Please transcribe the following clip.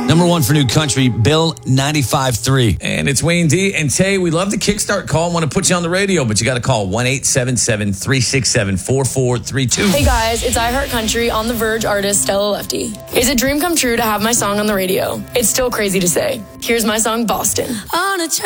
Number one for new country, Bill 95.3. And it's Wayne D. And Tay, we love the Kickstart call. Want to put you on the radio, but you got to call 1-877-367-4432. Hey guys, it's iHeart Country on the Verge artist Stella Lefty. It's a dream come true to have my song on the radio. It's still crazy to say. Here's my song, Boston. On a train